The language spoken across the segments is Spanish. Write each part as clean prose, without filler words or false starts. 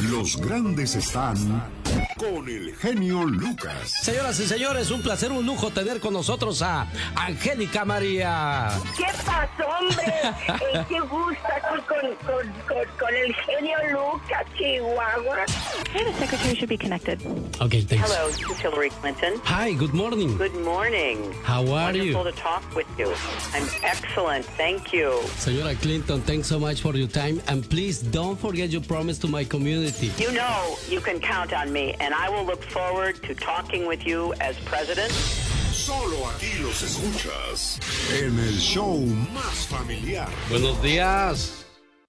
Los grandes están con el genio Lucas. Señoras y señores, un placer, un lujo tener con nosotros a Angélica María. ¿Qué pasó, hombre? Qué gusto aquí con el genio Lucas, Chihuahua. Hey, the secretary should be connected. Okay, thanks. Hello, this is Hillary Clinton. Hi, good morning. Good morning. How are you? Wonderful to talk with you. I'm excellent, thank you. Señora Clinton, thanks so much for your time, and please don't forget your promise to my community. You know you can count on me, and I will look forward to talking with you as president. Solo aquí los escuchas en el show más familiar. Buenos días.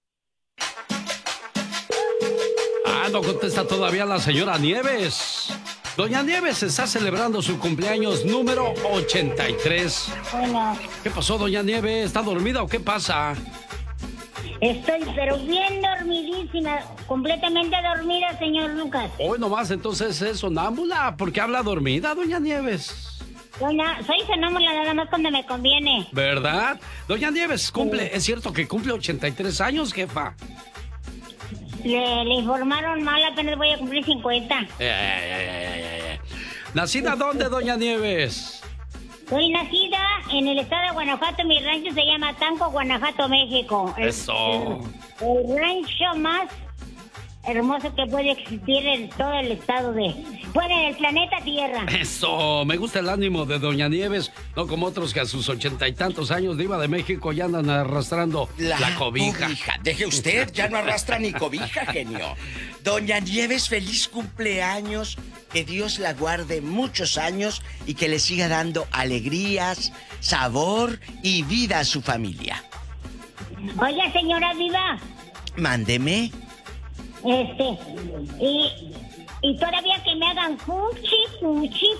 No contesta todavía la señora Nieves. Doña Nieves está celebrando su cumpleaños número 83. Bueno. ¿Qué pasó, doña Nieves? ¿Está dormida o qué pasa? Estoy pero bien dormidísima, completamente dormida, señor Lucas. Hoy nomás, entonces es sonámbula. ¿Por qué habla dormida, doña Nieves? Soy sonámbula nada más cuando me conviene. ¿Verdad? Doña Nieves cumple, ¿es cierto que cumple 83 años, jefa? Le informaron mal, apenas voy a cumplir 50. ¿Nacida dónde, doña Nieves? Soy nacida en el estado de Guanajuato, mi rancho se llama Tanco, Guanajuato, México. Eso. El rancho más hermoso que puede existir en todo el estado en el planeta Tierra. Eso, me gusta el ánimo de doña Nieves, no como otros que a sus 80 y tantos años de Diva de México ya andan arrastrando la cobija. Deje usted, ya no arrastra ni cobija, genio. Doña Nieves, feliz cumpleaños, que Dios la guarde muchos años y que le siga dando alegrías, sabor y vida a su familia. Oiga, señora Diva. Mándeme. Y todavía que me hagan cuchi.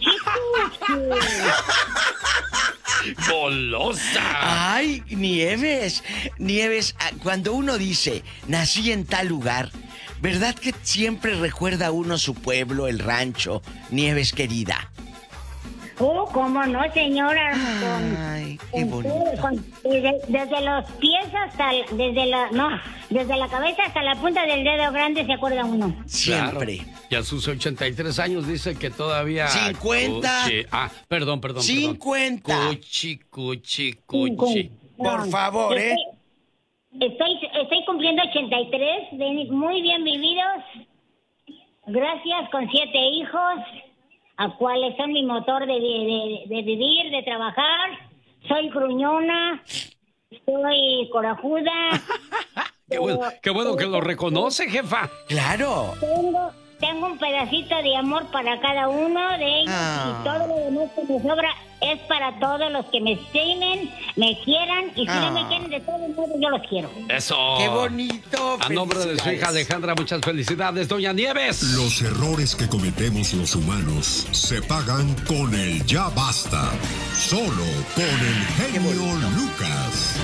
¡Golosa! Ay, Nieves, cuando uno dice, nací en tal lugar, ¿verdad que siempre recuerda uno su pueblo, el rancho, Nieves querida? Oh, cómo no, señora. Ay, qué bonito. Desde los pies hasta desde la cabeza hasta la punta del dedo grande se acuerda uno. Siempre. Claro. Y a sus 83 años dice que todavía 50. Perdón. 50. Cuchi. Por favor, Estoy cumpliendo 83, muy bien vividos. Gracias, con 7 hijos, a cuales son mi motor de vivir, de trabajar. Soy gruñona, soy corajuda. Qué bueno que lo reconoce, jefa. Claro. Tengo un pedacito de amor para cada uno de ellos y todo lo demás que me sobra es para todos los que me estimen, me quieran y si no me quieren de todos modos yo los quiero. Eso. Qué bonito. A nombre de su hija Alejandra, muchas felicidades, doña Nieves. Los errores que cometemos los humanos se pagan con el ya basta. Solo con el genio Lucas.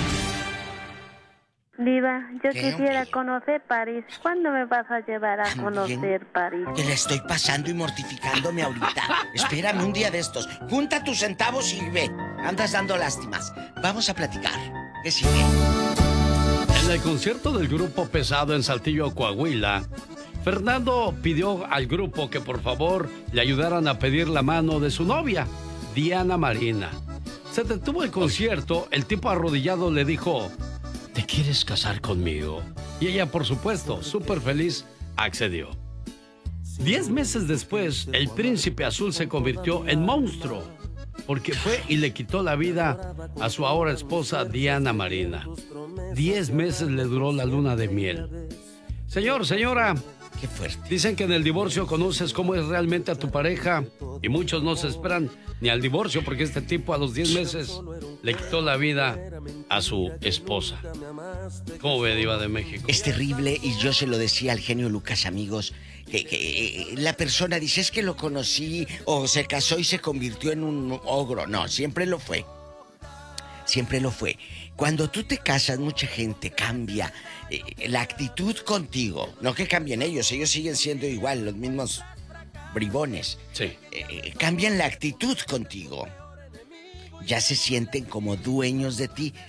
Diva, yo ¿Qué, quisiera hombre? conocer París. ¿Cuándo me vas a llevar a conocer París? Te la estoy pasando y mortificándome ahorita. Espérame un día de estos. Junta tus centavos y ve. Andas dando lástimas. Vamos a platicar. ¿Qué sigue? En el concierto del grupo Pesado en Saltillo, Coahuila, Fernando pidió al grupo que por favor le ayudaran a pedir la mano de su novia, Diana Marina. Se detuvo el concierto, el tipo arrodillado le dijo: ¿te quieres casar conmigo? Y ella, por supuesto, súper feliz, accedió. 10 meses después, el príncipe azul se convirtió en monstruo, porque fue y le quitó la vida a su ahora esposa Diana Marina. 10 meses le duró la luna de miel. Señor, señora, Qué fuerte. dicen que en el divorcio conoces cómo es realmente a tu pareja y muchos no se esperan ni al divorcio porque este tipo a los 10 meses le quitó la vida a su esposa. ¿Cómo ve, Diva de México? Es terrible y yo se lo decía al genio Lucas, amigos, que la persona dice, es que lo conocí o se casó y se convirtió en un ogro. No, siempre lo fue. Siempre lo fue. Cuando tú te casas, mucha gente cambia la actitud contigo. No que cambien ellos siguen siendo igual, los mismos bribones. Sí. Cambian la actitud contigo. Ya se sienten como dueños de ti.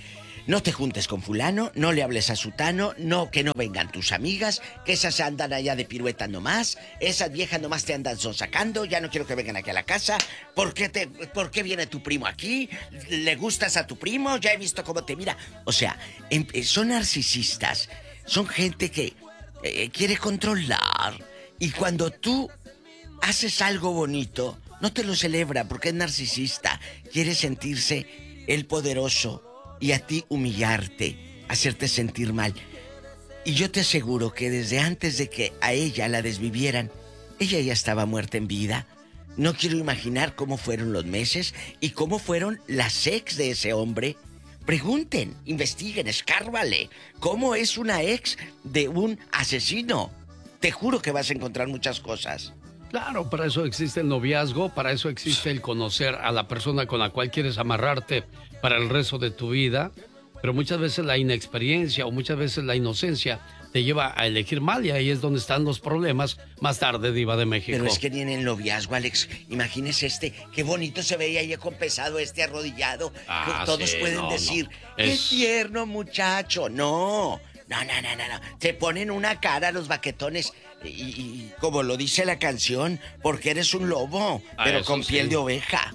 no te juntes con fulano, no le hables a sutano, no, que no vengan tus amigas, que esas andan allá de pirueta nomás, esas viejas nomás te andan sonsacando, ya no quiero que vengan aquí a la casa. ¿Por qué viene tu primo aquí? ¿Le gustas a tu primo? Ya he visto cómo te mira. O sea, son narcisistas, son gente que quiere controlar. Y cuando tú haces algo bonito, no te lo celebra porque es narcisista. Quiere sentirse el poderoso y a ti humillarte, hacerte sentir mal. Y yo te aseguro que desde antes de que a ella la desvivieran, ella ya estaba muerta en vida. No quiero imaginar cómo fueron los meses y cómo fueron las ex de ese hombre. Pregunten, investiguen, escárbale. ¿Cómo es una ex de un asesino? Te juro que vas a encontrar muchas cosas. Claro, para eso existe el noviazgo, para eso existe el conocer a la persona con la cual quieres amarrarte para el resto de tu vida. Pero muchas veces la inexperiencia o muchas veces la inocencia te lleva a elegir mal y ahí es donde están los problemas más tarde, Diva de México. Pero es que ni en el noviazgo, Alex, imagínese qué bonito se veía ahí con pesado arrodillado. Todos sí, pueden decir, qué tierno muchacho. No. Te ponen una cara los baquetones y como lo dice la canción, porque eres un lobo, pero con piel de oveja.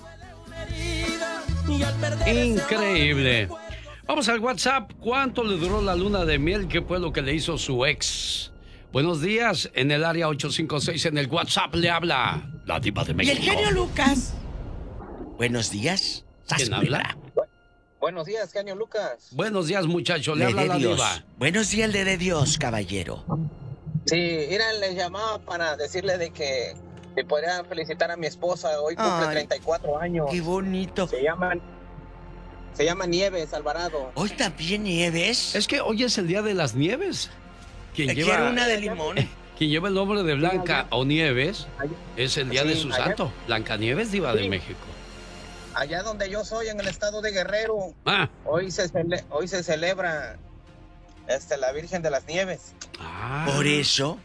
Increíble. Vamos al WhatsApp. ¿Cuánto le duró la luna de miel? ¿Qué fue lo que le hizo su ex? Buenos días. En el área 856 en el WhatsApp le habla la Diva de México. Y el genio Lucas. Buenos días. ¿Quién habla? Buenos días, genio Lucas. Buenos días, muchacho. Le habla la Diva. Buenos días, le de Dios, caballero. Sí, mira, les llamaba para decirle de que me podría felicitar a mi esposa. Hoy cumple 34 años. Qué bonito. Se llama Nieves Alvarado. ¿Hoy también Nieves? Es que hoy es el día de las nieves. Quiero una de limón. Quien lleva el nombre de Blanca o Nieves es el día de su santo. Blancanieves, Diva de México. Allá donde yo soy, en el estado de Guerrero, hoy se celebra la Virgen de las Nieves. Por eso.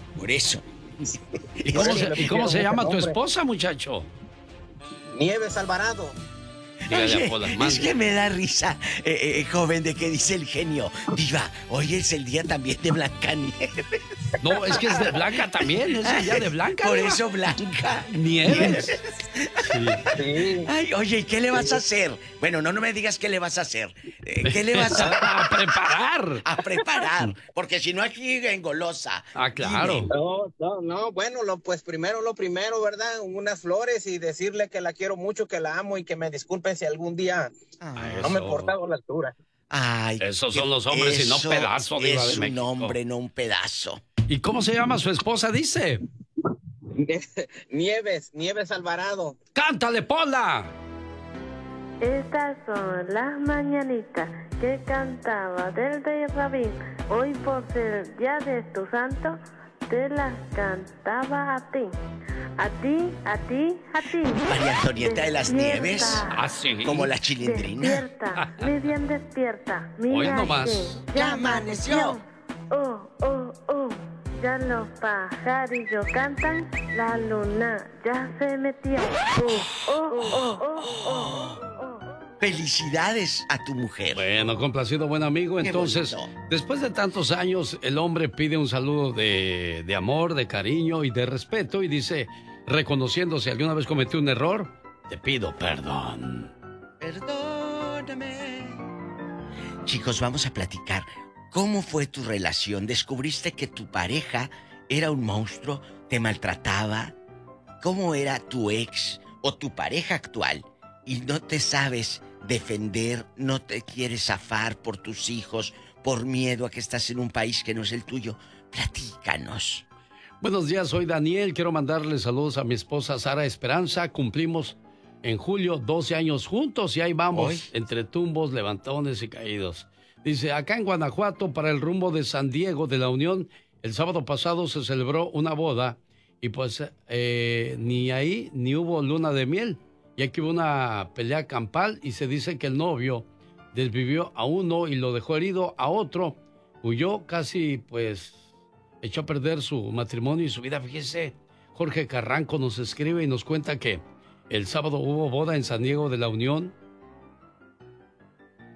¿Y cómo se llama tu esposa, muchacho? Nieves Alvarado. Oye, es que me da risa, joven, de que dice el genio. Diva, hoy es el día también de Blancanieves. No, es que es de Blanca también, es el día de Blanca. Por eso Blanca Nieves. Sí. Ay, oye, ¿y qué le vas a hacer? Bueno, no me digas qué le vas a hacer. ¿Qué le vas a preparar? A preparar, porque si no aquí engolosa. Claro. No, bueno, pues primero, ¿verdad? Unas flores y decirle que la quiero mucho, que la amo y que me disculpe si algún día no me he portado a la altura. Ay, esos son los hombres y no pedazos, Diva de México. Es un hombre, no un pedazo. ¿Y cómo se llama su esposa, dice? Nieves Alvarado. ¡Cántale, Pola! Estas son las mañanitas que cantaba del rey Rabín. Hoy por ser día de tu santo, te las cantaba a ti. A ti, a ti, a ti. María Antonieta de las Nieves. Sí. Como la Chilindrina. Despierta, mi bien despierta. Mira hoy nomás. Ya amaneció. Oh. Ya los pajarillos cantan, la luna ya se metió. Felicidades a tu mujer. Bueno, complacido, buen amigo. Entonces, después de tantos años, el hombre pide un saludo de amor, de cariño y de respeto y dice, reconociendo si alguna vez cometí un error, te pido perdón. Perdóname. Chicos, vamos a platicar. ¿Cómo fue tu relación? ¿Descubriste que tu pareja era un monstruo? ¿Te maltrataba? ¿Cómo era tu ex o tu pareja actual? Y no te sabes defender, no te quieres zafar por tus hijos, por miedo a que estás en un país que no es el tuyo. Platícanos. Buenos días, soy Daniel. Quiero mandarle saludos a mi esposa Sara Esperanza. Cumplimos en julio 12 años juntos y ahí vamos, entre tumbos, levantones y caídos. Dice, acá en Guanajuato, para el rumbo de San Diego de la Unión, el sábado pasado se celebró una boda y pues ni ahí ni hubo luna de miel. Y aquí hubo una pelea campal y se dice que el novio desvivió a uno y lo dejó herido a otro. Huyó, casi pues echó a perder su matrimonio y su vida. Fíjese, Jorge Carranco nos escribe y nos cuenta que el sábado hubo boda en San Diego de la Unión.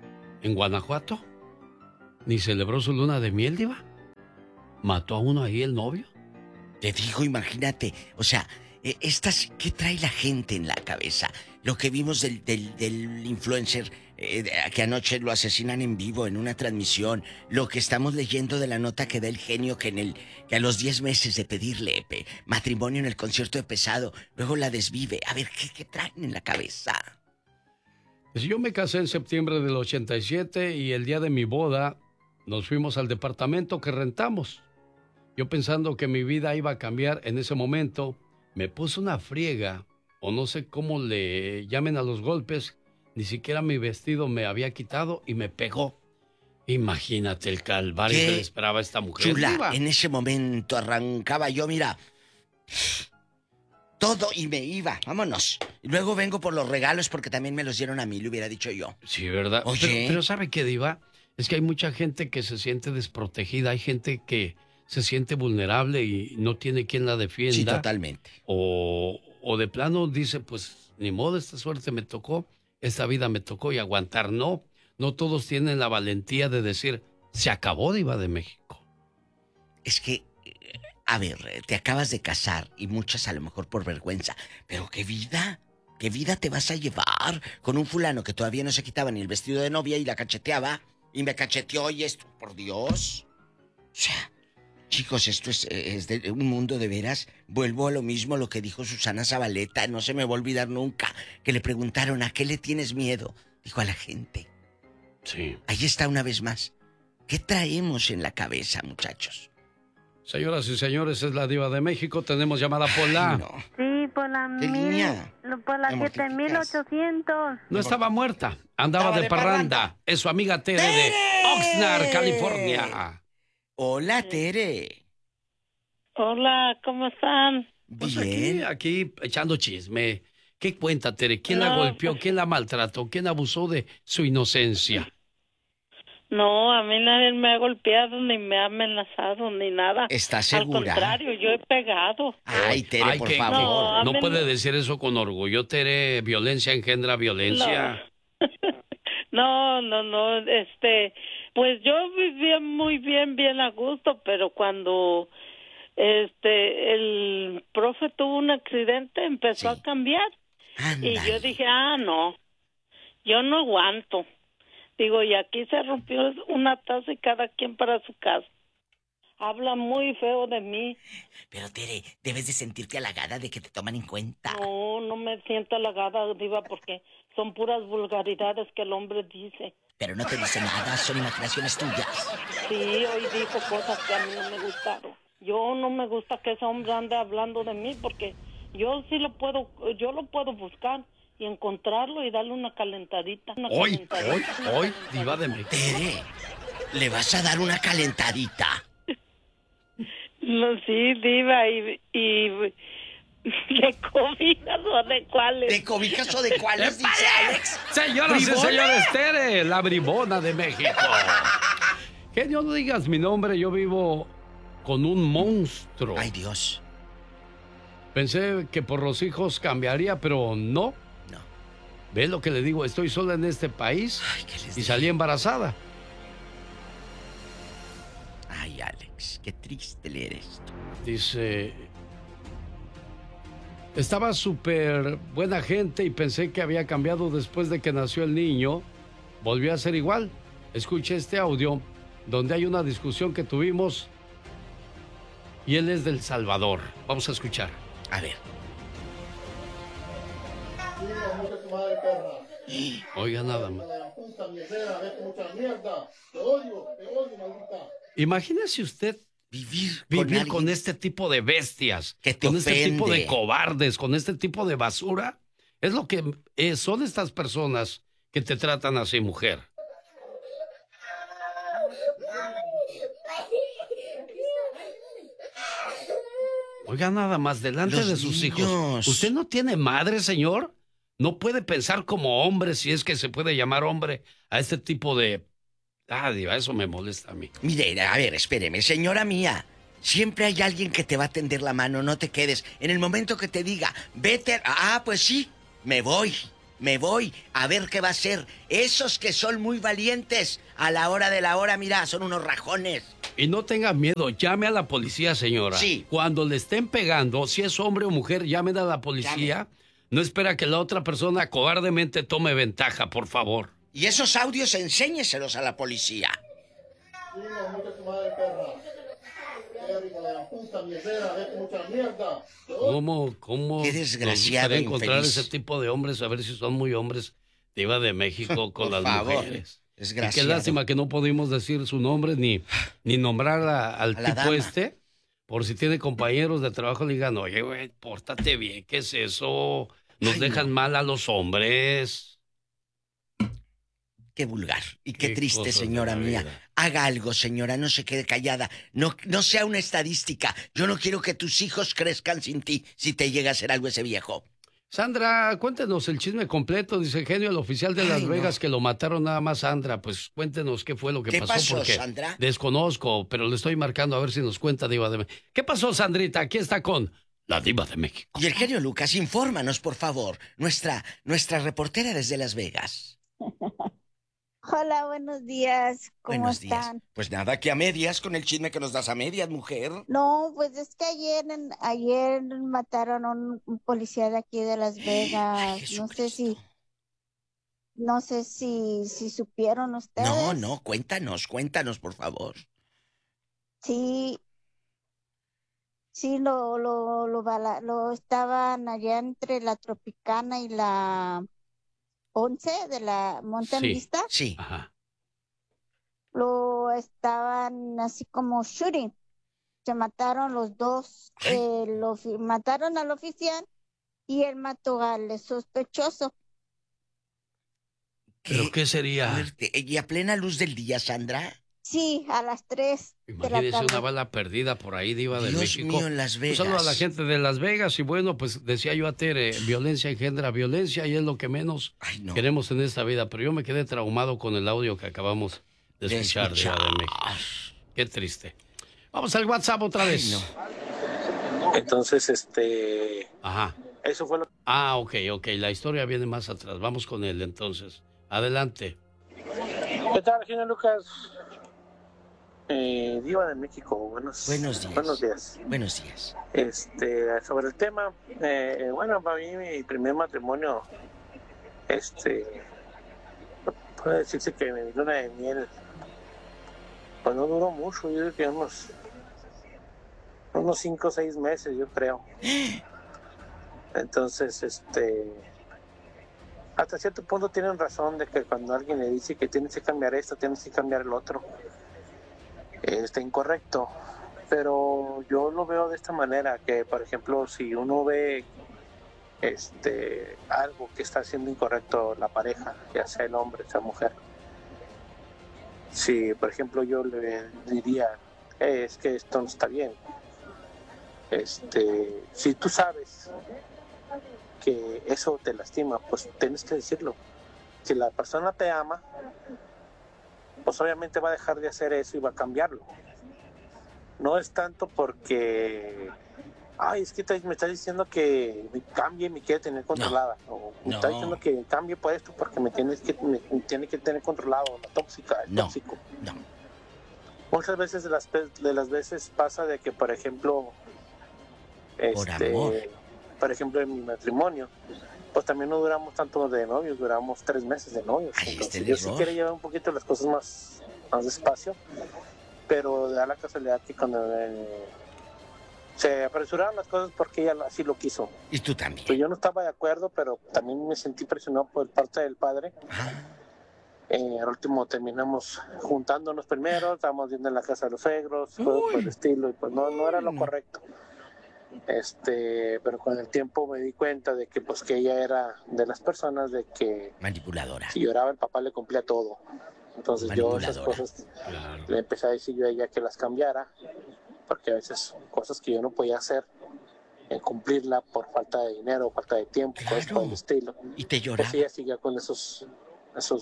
en Guanajuato. Ni celebró su luna de miel, Diva. Mató a uno ahí el novio. Te digo, imagínate, o sea, ¿qué trae la gente en la cabeza? Lo que vimos del influencer, que anoche lo asesinan en vivo en una transmisión, lo que estamos leyendo de la nota que da el genio que a los 10 meses de pedirle matrimonio en el concierto de Pesado, luego la desvive. A ver, ¿qué traen en la cabeza? Pues yo me casé en septiembre del 87 y el día de mi boda nos fuimos al departamento que rentamos. Yo pensando que mi vida iba a cambiar en ese momento, me puse una friega, o no sé cómo le llamen a los golpes, ni siquiera mi vestido me había quitado y me pegó. Imagínate el calvario que le esperaba a esta mujer. Chula, Diva. en ese momento arrancaba yo, mira, todo y me iba, vámonos. Y luego vengo por los regalos porque también me los dieron a mí, le hubiera dicho yo. Sí, ¿verdad? Oye. Pero ¿sabe qué, Diva? Es que hay mucha gente que se siente desprotegida, hay gente que se siente vulnerable y no tiene quien la defienda. Sí, totalmente. O de plano dice, pues, ni modo, esta suerte me tocó, esta vida me tocó y aguantar. No todos tienen la valentía de decir, se acabó, Diva de México. Es que, a ver, te acabas de casar y muchas a lo mejor por vergüenza, pero ¿qué vida te vas a llevar con un fulano que todavía no se quitaba ni el vestido de novia y la cacheteaba y me cacheteó y esto, por Dios? O sea, chicos, esto es de un mundo de veras. Vuelvo a lo mismo, lo que dijo Susana Zabaleta, no se me va a olvidar nunca, que le preguntaron, ¿a qué le tienes miedo? Dijo, a la gente. Sí. Ahí está una vez más. ¿Qué traemos en la cabeza, muchachos? Señoras y señores, es la Diva de México. Tenemos llamada Pola. No. Sí, por la ¿Qué línea? Por la Me mortificas. 7800. No estaba muerta, andaba de parranda. Es su amiga Tere de Oxnard, California. Hola, Tere. Hola, ¿cómo están? Pues Bien. aquí echando chisme. ¿Qué cuenta, Tere? ¿Quién la golpeó? ¿Quién la maltrató? ¿Quién abusó de su inocencia? No, a mí nadie me ha golpeado, ni me ha amenazado, ni nada. ¿Estás segura? Al contrario, yo he pegado. Ay, Tere, por favor. No puede decir eso con orgullo, Tere. Violencia engendra violencia. No, pues yo vivía muy bien a gusto, pero cuando el profe tuvo un accidente, empezó a cambiar. Ándale. Y yo dije, no, yo no aguanto. Digo, y aquí se rompió una taza y cada quien para su casa. Habla muy feo de mí. Pero, Tere, debes de sentirte halagada de que te toman en cuenta. No me siento halagada, Diva, porque son puras vulgaridades que el hombre dice. Pero no te dice nada, son imaginaciones tuyas. Sí, hoy dijo cosas que a mí no me gustaron. Yo no me gusta que ese hombre ande hablando de mí, porque yo lo puedo buscar y encontrarlo y darle una calentadita. Hoy, Diva de México. Tere, ¿le vas a dar una calentadita? No, sí, Diva, y ¿de cobijas o de cuáles? ¿De cobijas o de cuáles, dice Alex? Señoras y ¿Bribona? señores, Tere, la bribona de México. Genio, no digas mi nombre, yo vivo con un monstruo. Ay, Dios. Pensé que por los hijos cambiaría, pero no. No. ¿Ves lo que le digo? Estoy sola en este país. Ay, ¿qué les y dije? salí embarazada. Ay, Alex, qué triste leer esto. Dice, estaba súper buena gente y pensé que había cambiado después de que nació el niño. Volvió a ser igual. Escuché este audio donde hay una discusión que tuvimos y él es del Salvador. Vamos a escuchar. A ver. Oiga nada más. Imagínese usted vivir con este tipo de bestias, que te con ofende. este tipo de cobardes, con este tipo de basura. Es lo que son estas personas que te tratan así, mujer. Oiga, nada más, delante Los de sus niños. hijos. ¿Usted no tiene madre, señor? ¿No puede pensar como hombre, si es que se puede llamar hombre, a este tipo de... Diva, eso me molesta a mí. Mire, a ver, espéreme, señora mía. Siempre hay alguien que te va a tender la mano, no te quedes. En el momento que te diga, vete, pues sí, me voy. me voy a ver qué va a hacer. Esos que son muy valientes, a la hora de la hora, mira, son unos rajones. Y no tenga miedo, llame a la policía, señora. Sí. Cuando le estén pegando, si es hombre o mujer, llamen a la policía. No espera que la otra persona cobardemente tome ventaja, por favor. Y esos audios enséñeselos a la policía. ¿Cómo? Qué desgraciado, nos gustaría encontrar infeliz. ese tipo de hombres, a ver si son muy hombres, Diva de México, con las mujeres. Desgraciado. Y qué lástima que no pudimos decir su nombre ni nombrar al la tipo dama. este. Por si tiene compañeros de trabajo, le digan, oye, güey, pórtate bien, ¿qué es eso? Nos dejan mal a los hombres. Qué vulgar y qué triste, cosas señora de la mía. vida. Haga algo, señora, no se quede callada. No sea una estadística. Yo no quiero que tus hijos crezcan sin ti si te llega a hacer algo ese viejo. Sandra, cuéntenos el chisme completo. Dice Genio, el oficial de Las Vegas, que lo mataron nada más, Sandra. Pues cuéntenos qué fue lo que ¿Qué pasó, porque Sandra? desconozco, pero le estoy marcando a ver si nos cuenta Diva de México. ¿Qué pasó, Sandrita? Aquí está con la Diva de México. Y el genio Lucas, infórmanos, por favor. Nuestra reportera desde Las Vegas. Hola, buenos días. ¿Cómo Buenos están? días. Pues nada, que a medias con el chisme que nos das a medias, mujer. No, pues es que ayer mataron a un policía de aquí de Las Vegas. No sé si supieron ustedes. No, cuéntanos, por favor. Sí, lo estaban allá entre la Tropicana y la 11 de la Mountain Vista. Sí. Ajá. Lo estaban así como shooting. Se mataron los dos. Mataron al oficial y él mató al sospechoso. ¿Pero qué sería? Fuerte. ¿Y a plena luz del día, Sandra? Sí, a las 3 de la Imagínese tarde. una bala perdida por ahí, Diva de Dios México. mío, en Las Vegas. Un saludo a la gente de Las Vegas. Y bueno, pues decía yo a Tere, violencia engendra violencia y es lo que menos queremos en esta vida. Pero yo me quedé traumado con el audio que acabamos de escuchar, Diva de México. Qué triste. Vamos al WhatsApp otra vez. Entonces, Ajá. eso fue lo que... Ok. La historia viene más atrás. Vamos con él entonces. Adelante. ¿Qué tal, genio Lucas? Diva de México, buenos días. Buenos días. Sobre el tema, bueno, para mí mi primer matrimonio, puede decirse que mi luna de miel, pues no duró mucho, yo creo que unos 5 o 6 meses, yo creo. Entonces, hasta cierto punto tienen razón de que cuando alguien le dice que tienes que cambiar esto, tienes que cambiar el otro, está incorrecto. Pero yo lo veo de esta manera, que por ejemplo, si uno ve algo que está haciendo incorrecto la pareja, ya sea el hombre, sea mujer, si por ejemplo yo le diría, es que esto no está bien, si tú sabes que eso te lastima, pues tienes que decirlo. Si la persona te ama, pues obviamente va a dejar de hacer eso y va a cambiarlo. No es tanto porque, es que me está diciendo que me cambie y me quiere tener controlada. O me está diciendo que cambie por esto porque me tiene que tener controlado, la tóxica, el tóxico. No. Muchas veces de las veces pasa de que, por ejemplo, por amor. Por ejemplo, en mi matrimonio, pues también no duramos tanto de novios, duramos 3 meses de novios. Entonces, yo sí quería llevar un poquito las cosas más despacio, pero da la casualidad que cuando se apresuraron las cosas porque ella así lo quiso. Y tú también. Pues yo no estaba de acuerdo, pero también me sentí presionado por parte del padre. Al último terminamos juntándonos primero, estábamos viendo en la casa de los suegros, todo por el estilo, y pues no era lo correcto. Pero con el tiempo me di cuenta de que pues que ella era de las personas de que manipuladora. Si lloraba el papá le cumplía todo. Entonces yo esas cosas le empecé a decir yo a ella que las cambiara, porque a veces cosas que yo no podía hacer, cumplirla por falta de dinero, falta de tiempo, cosas por el estilo. Y te lloraba. Pues ella seguía con esos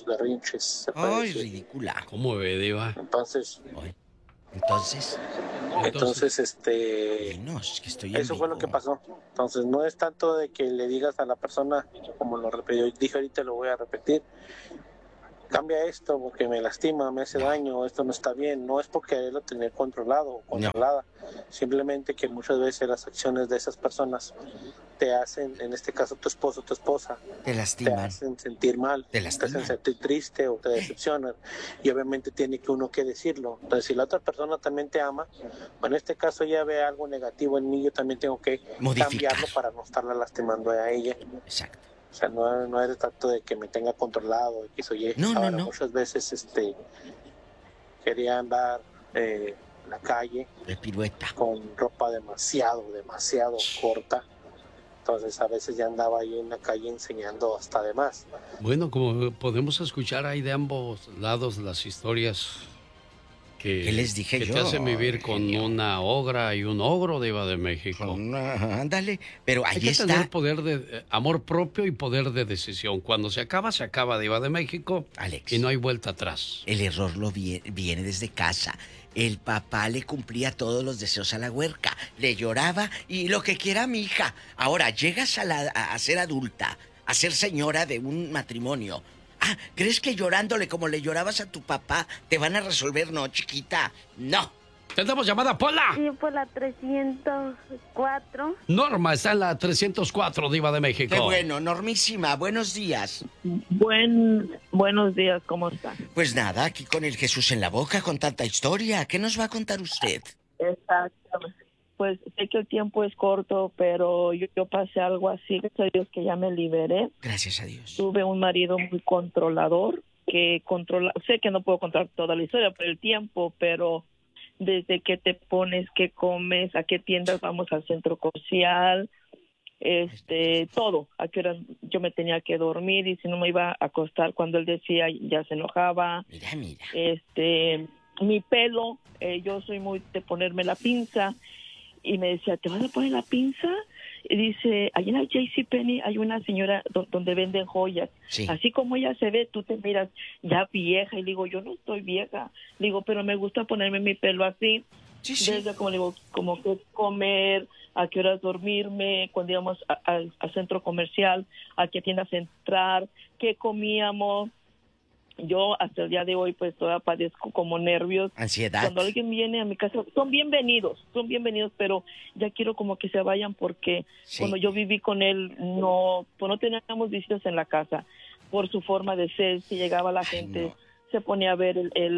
berrinches. Ay, ridícula. ¿Cómo ve, Diva? Entonces, Entonces, no, es que estoy eso fue lo que pasó. Entonces, no es tanto de que le digas a la persona, como lo dije ahorita, lo voy a repetir, cambia esto porque me lastima, me hace daño, esto no está bien. No es porque él lo tenía controlado o controlada, simplemente que muchas veces las acciones de esas personas te hacen, en este caso tu esposo, tu esposa, te lastiman, te hacen sentir mal, te hacen sentir triste o te decepcionan, y obviamente tiene que uno que decirlo. Entonces, si la otra persona también te ama, o en este caso ya ve algo negativo en mí, yo también tengo que cambiarlo para no estarla lastimando a ella. Exacto. O sea, no es tanto de que me tenga controlado, que soy. Ahora, muchas veces quería andar en la calle de pirueta con ropa demasiado corta. Entonces a veces ya andaba ahí en la calle enseñando hasta de más. Bueno, como podemos escuchar ahí de ambos lados las historias ¿qué les dije que yo? te hacen vivir con una ogra y un ogro, Diva de México. Ándale, pero ahí está. Hay que tener poder de amor propio y poder de decisión. Cuando se acaba, Diva de México. Alex, y no hay vuelta atrás. El error viene desde casa. El papá le cumplía todos los deseos a la huerca, le lloraba y lo que quiera mi hija. Ahora llegas a ser adulta, a ser señora de un matrimonio. ¿Crees que llorándole como le llorabas a tu papá te van a resolver? No, chiquita, no. ¿Tenemos llamada, Pola? Sí, por la 304. Norma está en la 304, Diva de México. Qué bueno, Normísima, buenos días. Buenos días, ¿cómo está? Pues nada, aquí con el Jesús en la boca, con tanta historia. ¿Qué nos va a contar usted? Exactamente. Pues sé que el tiempo es corto, pero yo pasé algo así, gracias a Dios que ya me liberé. Gracias a Dios. Tuve un marido muy controlador, sé que no puedo contar toda la historia por el tiempo, pero desde qué te pones, qué comes, a qué tiendas vamos al centro comercial, todo, a qué hora yo me tenía que dormir y si no me iba a acostar cuando él decía ya se enojaba. Mira. Mi pelo, yo soy muy de ponerme la pinza y me decía, ¿te vas a poner la pinza? Y dice, allá en la JCPenney hay una señora donde venden joyas. Sí. Así como ella se ve, tú te miras ya vieja. Y digo, yo no estoy vieja. Digo, pero me gusta ponerme mi pelo así. Sí. Desde como que comer, a qué horas dormirme, cuando íbamos al centro comercial, a qué tiendas entrar, qué comíamos. Yo hasta el día de hoy pues todavía padezco como nervios. Ansiedad. Cuando alguien viene a mi casa, son bienvenidos, pero ya quiero como que se vayan porque cuando yo viví con él no teníamos visitas en la casa por su forma de ser. Si llegaba la gente, se ponía a ver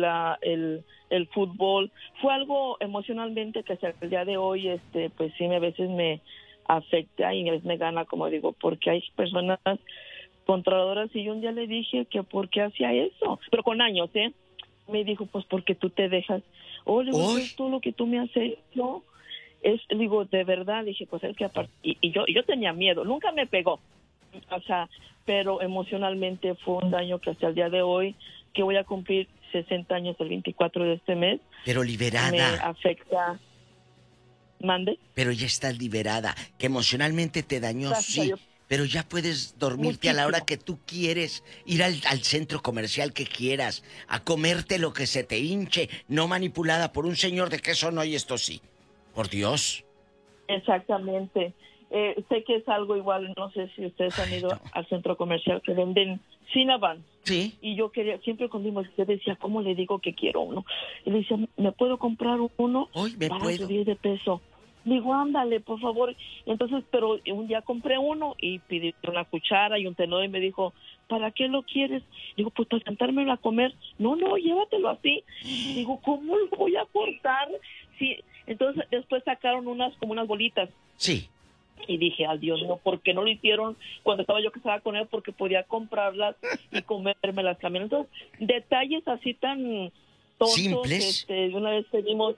el fútbol. Fue algo emocionalmente que hasta el día de hoy pues sí a veces me afecta y a veces me gana, como digo, porque hay personas controladoras y yo un día le dije que por qué hacía eso, pero con años, me dijo, pues porque tú te dejas, le digo, es todo lo que tú me has hecho, digo, de verdad, dije, pues es que aparte, y yo tenía miedo, nunca me pegó, o sea, pero emocionalmente fue un daño que hasta el día de hoy, que voy a cumplir 60 años el 24 de este mes, pero liberada, me afecta. ¿Mande? Pero ya estás liberada, que emocionalmente te dañó, Gracias, sí. Pero ya puedes dormirte a la hora que tú quieres, ir al centro comercial que quieras, a comerte lo que se te hinche, no manipulada por un señor de que eso no y esto sí. Por Dios. Exactamente. Sé que es algo igual, no sé si ustedes han ido al centro comercial que venden Cinnabon. Sí. Y yo quería, siempre cuando usted decía, ¿cómo le digo que quiero uno? Y le decía, ¿me puedo comprar uno? Hoy me para puedo. subir de peso. Digo, ándale, por favor. Entonces, pero un día compré uno y pedí una cuchara y un tenedor y me dijo, ¿para qué lo quieres? Digo, pues para sentármelo a comer. No, llévatelo así. Digo, ¿cómo lo voy a cortar? Sí. Entonces, después sacaron unas bolitas. Sí. Y dije, ay Dios, no, ¿por qué no lo hicieron cuando estaba yo casada con él? Porque podía comprarlas y comérmelas también. Entonces, detalles así tan tontos. Simples. Una vez pedimos,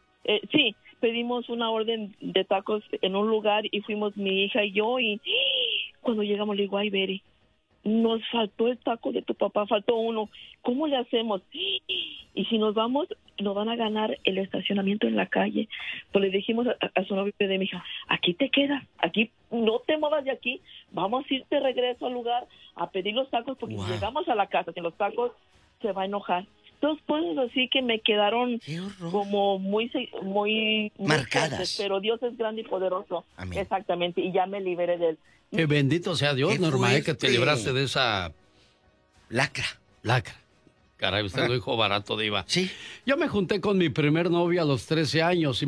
pedimos una orden de tacos en un lugar y fuimos mi hija y yo y cuando llegamos le digo, ay Beri, nos faltó el taco de tu papá, faltó uno, ¿cómo le hacemos? Y si nos vamos, nos van a ganar el estacionamiento en la calle. Pues le dijimos a su novio de mi hija, aquí te quedas, aquí no te muevas de aquí, vamos a irte regreso al lugar a pedir los tacos porque si llegamos a la casa sin los tacos se va a enojar. dos cosas así que me quedaron como muy marcadas. fuertes, pero Dios es grande y poderoso. Amén. Exactamente, y ya me liberé de él. Que bendito sea Dios, Norma, que te libraste de esa... Lacra. Caray, usted lo dijo barato, diva. Sí. Yo me junté con mi primer novio a los 13 años y